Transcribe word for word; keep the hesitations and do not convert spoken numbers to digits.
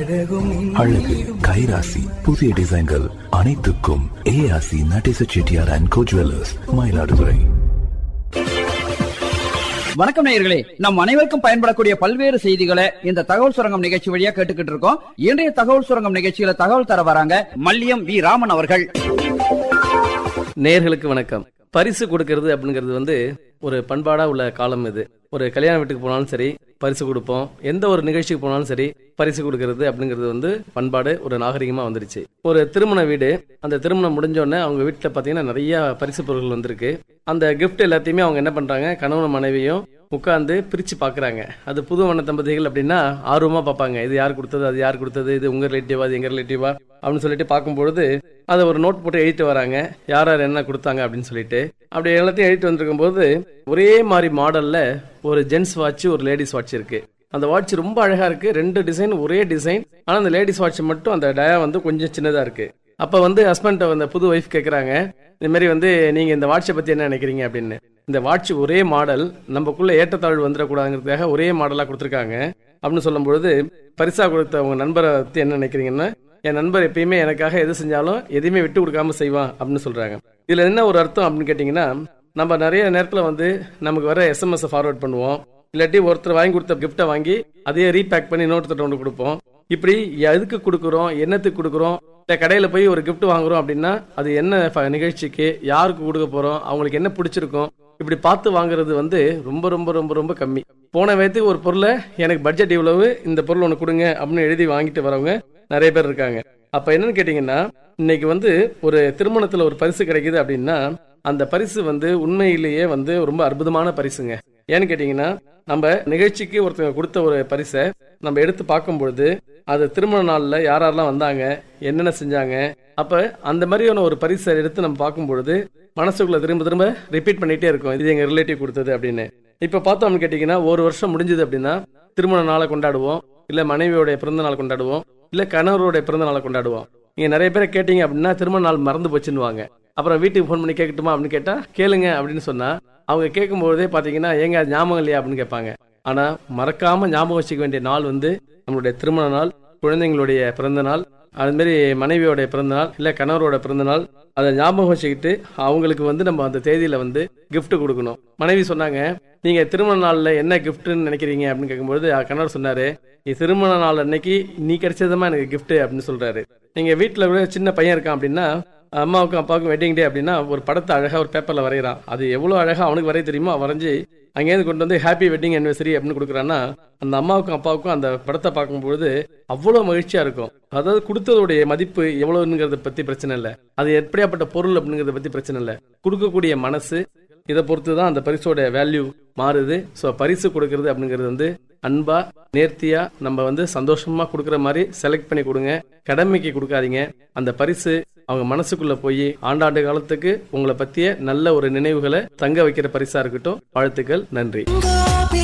அழகு, கைராசி, புதிய டிசைன்கள் அனைத்துக்கும் ஏஆசி Natesa Chettiar and go jewellers, Mayiladuthurai. வணக்கம் நேயர்களே, நம் அனைவருக்கும் பயன்படக்கூடிய பல்வேறு செய்திகளை இந்த தகவல் சுரங்கம் நிகழ்ச்சி வழியா கேட்டுக்கிட்டு இருக்கோம். இன்றைய தகவல் சுரங்கம் நிகழ்ச்சியில தகவல் தர வராங்க மல்லியம் வி ராமன் அவர்கள். நேயர்களுக்கு வணக்கம். பரிசு கொடுக்கறது அப்படிங்கிறது வந்து ஒரு பண்பாடா உள்ள காலம் இது. ஒரு கல்யாண வீட்டுக்கு போனாலும் சரி பரிசு கொடுப்போம், எந்த ஒரு நிகழ்ச்சிக்கு போனாலும் சரி பரிசு கொடுக்கறது அப்படிங்கிறது வந்து பண்பாடு, ஒரு நாகரிகமா வந்துருச்சு. ஒரு திருமண வீடு, அந்த திருமணம் முடிஞ்சோடனே அவங்க வீட்டுல பாத்தீங்கன்னா நிறைய பரிசு பொருட்கள் வந்திருக்கு. அந்த கிஃப்ட் எல்லாத்தையுமே அவங்க என்ன பண்றாங்க, கணவன் மனைவியும் உட்காந்து பிரிச்சு பாக்குறாங்க. அது புது வண்ண தம்பதிகள் அப்படின்னா ஆர்வமா பார்ப்பாங்க, இது யார் கொடுத்தது, அது யார் கொடுத்தது, இது உங்க ரிலேட்டிவா, இது எங்க ரிலேட்டிவா அப்படின்னு சொல்லிட்டு பார்க்கும்பொழுது அதை ஒரு நோட் போட்டு எழுதிட்டு வராங்க, யார் யார் என்ன கொடுத்தாங்க அப்படின்னு சொல்லிட்டு. அப்படி எல்லாத்தையும் எழுதிட்டு வந்திருக்கும் போது ஒரே மாதிரி மாடல்ல ஒரு ஜென்ஸ் வாட்ச், ஒரு லேடிஸ் வாட்ச் இருக்கு. அந்த வாட்ச் ரொம்ப அழகா இருக்கு, ரெண்டு டிசைன் ஒரே டிசைன். ஆனா அந்த லேடிஸ் வாட்ச் மட்டும் அந்த டயா வந்து கொஞ்சம் சின்னதா இருக்கு. அப்ப வந்து ஹஸ்பண்ட் அந்த புது ஒய்ஃப் கேக்குறாங்க, இந்த மாதிரி வந்து நீங்க இந்த வாட்சை பத்தி என்ன நினைக்கிறீங்க அப்படின்னு. இந்த வாட்ச் ஒரே மாடல், நமக்குள்ள ஏற்றத்தாழ்வு வந்துடக்கூடாதுங்கிறதுக்காக ஒரே மாடலா கொடுத்துருக்காங்க அப்படின்னு சொல்லும் பொழுது, பரிசா கொடுத்த உங்க நண்பரை பத்தி என்ன நினைக்கிறீங்கன்னா, என் நண்பர் எப்பயுமே எனக்காக எது செஞ்சாலும் எதையுமே விட்டு கொடுக்காம செய்வான் அப்படின்னு சொல்றாங்க. இதுல என்ன ஒரு அர்த்தம் அப்படின்னு கேட்டீங்கன்னா, நம்ம நிறைய நேரத்துல வந்து நமக்கு வர எஸ்எம்எஸ் ஃபார்வர்ட் பண்ணுவோம், இல்லாட்டி ஒருத்தர் வாங்கி கொடுத்த கிஃப்டை வாங்கி அதையே ரீபேக் பண்ணி இன்னொருத்தர் ஒன்று கொடுப்போம். இப்படி எதுக்கு கொடுக்குறோம், என்னத்துக்கு கொடுக்குறோம், இல்லை கடையில போய் ஒரு கிஃப்ட் வாங்குறோம் அப்படின்னா அது என்ன நிகழ்ச்சிக்கு, யாருக்கு கொடுக்க போறோம், அவங்களுக்கு என்ன பிடிச்சிருக்கும், இப்படி பார்த்து வாங்குறது வந்து ரொம்ப ரொம்ப ரொம்ப ரொம்ப கம்மி. போன வயதுக்கு ஒரு பொருளை எனக்கு பட்ஜெட் இவ்வளவு, இந்த பொருள் ஒன்று கொடுங்க அப்படின்னு எழுதி வாங்கிட்டு வரவங்க நிறைய பேர் இருக்காங்க. அப்ப என்னன்னு கேட்டீங்கன்னா, இன்னைக்கு வந்து ஒரு திருமணத்துல ஒரு பரிசு கிடைக்குது அப்படின்னா அந்த பரிசு வந்து உண்மையிலேயே வந்து ரொம்ப அற்புதமான பரிசுங்க. ஏன்னு கேட்டீங்கன்னா, நம்ம நிகழ்ச்சிக்கு ஒருத்தவங்க கொடுத்த ஒரு பரிசை நம்ம எடுத்து பார்க்கும் பொழுது அது திருமண நாள்ல யாரெல்லாம் வந்தாங்க, என்னென்ன செஞ்சாங்க, அப்ப அந்த மாதிரியான ஒரு பரிசை எடுத்து நம்ம பார்க்கும் பொழுது மனசுக்குள்ள திரும்ப திரும்ப ரிப்பீட் பண்ணிட்டே இருக்கும், இது எங்க ரிலேட்டிவ் கொடுத்தது அப்படின்னு. இப்ப பார்த்தோம்னு கேட்டீங்கன்னா, ஒரு வருஷம் முடிஞ்சது அப்படின்னா திருமண நாளை கொண்டாடுவோம், இல்ல மனைவியோடைய பிறந்த நாள் கொண்டாடுவோம், இல்ல கணவருடைய பிறந்த நாளை கொண்டாடுவோம். நீங்க நிறைய பேரை கேட்டீங்க அப்படின்னா திருமண நாள் மறந்து போச்சுன்னுவாங்க. அப்புறம் வீட்டுக்கு போன் பண்ணி கேட்கட்டுமா அப்படின்னு கேட்டா கேளுங்க அப்படின்னு சொன்னா அவங்க கேட்கும் போதே பாத்தீங்கன்னா, ஏங்க அது ஞாபகம் இல்லையா அப்படின்னு கேட்பாங்க. ஆனா மறக்காம ஞாபகம் வச்சுக்க வேண்டிய நாள் வந்து நம்மளுடைய திருமண நாள், குழந்தைங்களுடைய பிறந்த நாள், அது மாதிரி மனைவியோட பிறந்த நாள், இல்ல கணவரோட பிறந்த நாள். அதை ஞாபகம் வச்சுக்கிட்டு அவங்களுக்கு வந்து நம்ம அந்த தேதியில வந்து கிஃப்ட் கொடுக்கணும். மனைவி சொன்னாங்க, நீங்க திருமண நாள்ல என்ன கிஃப்ட்னு நினைக்கிறீங்க அப்படின்னு கேட்கும்போது கணவர் சொன்னாரு, நீ திருமண நாள் அன்னைக்கு நீ கிடைச்சதுமா எனக்கு கிஃப்ட் அப்படின்னு சொல்றாரு. நீங்க வீட்டுல கூட சின்ன பையன் இருக்கான் அப்படின்னா, அம்மாவுக்கும் அப்பாவுக்கும் வெட்டிங் டே அப்படின்னா ஒரு படத்தை அழகா ஒரு பேப்பர்ல வரைகிறான். அது எவ்வளவு அழகா அவனுக்கு வரைய தெரியுமோ வரைஞ்சி அங்கேயிருந்து கொண்டு வந்து ஹாப்பி வெட்டிங் அனிவர்சரி அப்படின்னு கொடுக்குறான்னா, அந்த அம்மாவுக்கும் அப்பாவுக்கும் அந்த படத்தை பார்க்கும்போது அவ்வளவு மகிழ்ச்சியா இருக்கும். அதாவது கொடுத்ததுடைய மதிப்பு எவ்வளவுங்கிறத பத்தி பிரச்சனை இல்லை, அது எப்படியாப்பட்ட பொருள் அப்படிங்கறத பத்தி பிரச்சனை இல்லை, கொடுக்கக்கூடிய மனசு, இதை பொறுத்துதான் அந்த பரிசோட வேல்யூ மாறுது. ஸோ பரிசு கொடுக்கறது அப்படிங்கிறது வந்து அன்பா நேர்த்தியா நம்ம வந்து சந்தோஷமா கொடுக்குற மாதிரி செலக்ட் பண்ணி கொடுங்க, கடமைக்கு கொடுக்காதீங்க. அந்த பரிசு அவங்க மனசுக்குள்ள போய் ஆண்டாண்டு காலத்துக்கு உங்களை பத்திய நல்ல ஒரு நினைவுகளை தங்க வைக்கிற பரிசா இருக்கட்டும். வாழ்த்துக்கள், நன்றி.